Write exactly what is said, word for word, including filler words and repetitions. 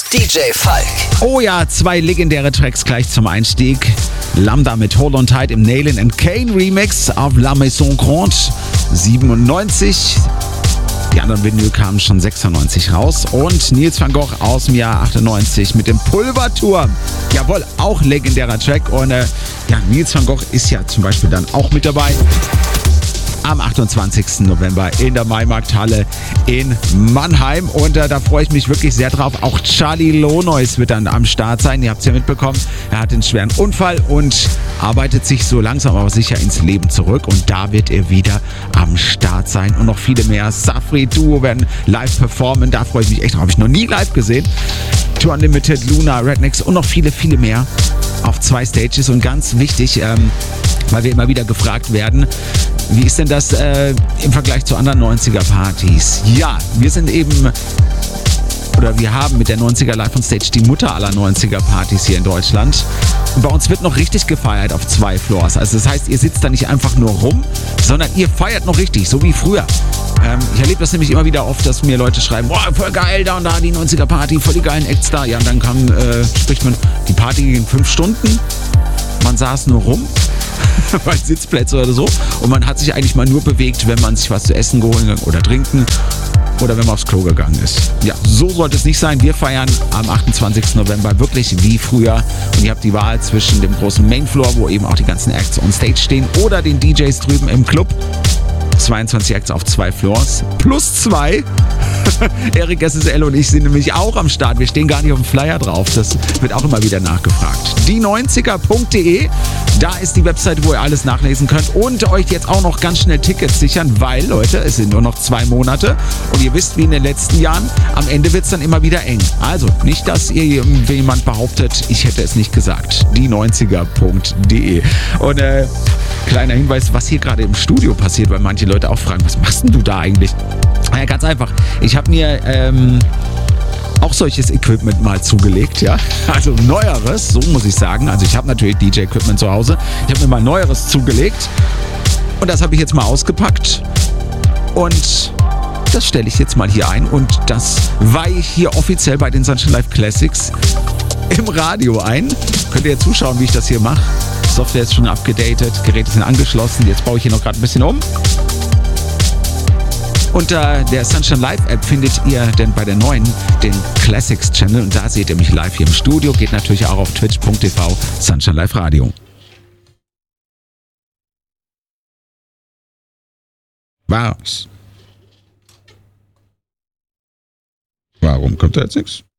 D J Falk. Oh ja, zwei legendäre Tracks gleich zum Einstieg. Lambda mit Hold on Tight im Nailin and Kane Remix auf La Maison Grande siebenundneunzig. Die anderen Vinyl kamen schon sechsundneunzig raus. Und Nils van Gogh aus dem Jahr achtundneunzig mit dem Pulverturm. Jawohl, auch legendärer Track. Und äh, ja, Nils van Gogh ist ja zum Beispiel dann auch mit dabei. Am achtundzwanzigsten November in der Maimarkthalle in Mannheim. Und äh, da freue ich mich wirklich sehr drauf. Auch Charlie Lonois wird dann am Start sein. Ihr habt es ja mitbekommen. Er hat einen schweren Unfall und arbeitet sich so langsam aber sicher ins Leben zurück. Und da wird er wieder am Start sein. Und noch viele mehr. Safri Duo werden live performen. Da freue ich mich echt drauf. Habe ich noch nie live gesehen. Tour Unlimited, Luna, Rednecks und noch viele, viele mehr auf zwei Stages. Und ganz wichtig, ähm, weil wir immer wieder gefragt werden, wie ist denn das äh, im Vergleich zu anderen neunziger-Partys? Ja, wir sind eben, oder wir haben mit der neunziger Live on Stage die Mutter aller neunziger-Partys hier in Deutschland. Und bei uns wird noch richtig gefeiert auf zwei Floors. Also das heißt, ihr sitzt da nicht einfach nur rum, sondern ihr feiert noch richtig, so wie früher. Ähm, ich erlebe das nämlich immer wieder oft, dass mir Leute schreiben, boah, voll geil, da und da die neunziger-Party, voll die geilen Acts da. Ja, und dann kam, äh, spricht man, die Party ging fünf Stunden, man saß nur rum. Bei Sitzplätze oder so. Und man hat sich eigentlich mal nur bewegt, wenn man sich was zu essen geholt oder trinken oder wenn man aufs Klo gegangen ist. Ja, so sollte es nicht sein. Wir feiern am achtundzwanzigsten November wirklich wie früher. Und ihr habt die Wahl zwischen dem großen Mainfloor, wo eben auch die ganzen Acts on Stage stehen, oder den D Js drüben im Club. zweiundzwanzig Acts auf zwei Floors. Plus zwei. Erik S S L und ich sind nämlich auch am Start. Wir stehen gar nicht auf dem Flyer drauf. Das wird auch immer wieder nachgefragt. die neunziger punkt de. Da ist die Webseite, wo ihr alles nachlesen könnt und euch jetzt auch noch ganz schnell Tickets sichern, weil, Leute, es sind nur noch zwei Monate und ihr wisst, wie in den letzten Jahren, am Ende wird es dann immer wieder eng. Also, nicht, dass ihr jemand behauptet, ich hätte es nicht gesagt. die neunziger punkt de. Und äh, kleiner Hinweis, was hier gerade im Studio passiert, weil manche Leute auch fragen, was machst denn du da eigentlich? Ja, ganz einfach. Ich habe mir ähm, auch solches Equipment mal zugelegt, ja. Also neueres, so muss ich sagen. Also ich habe natürlich D J-Equipment zu Hause. Ich habe mir mal neueres zugelegt. Und das habe ich jetzt mal ausgepackt. Und das stelle ich jetzt mal hier ein. Und das weihe ich hier offiziell bei den Sunshine Live Classics im Radio ein. Könnt ihr zuschauen, wie ich das hier mache. Software ist schon abgedatet, Geräte sind angeschlossen. Jetzt baue ich hier noch gerade ein bisschen um. Unter der Sunshine Live App findet ihr denn bei der neuen den Classics Channel und da seht ihr mich live hier im Studio. Geht natürlich auch auf twitch punkt tv Sunshine Live Radio. Was? Warum kommt da jetzt nichts?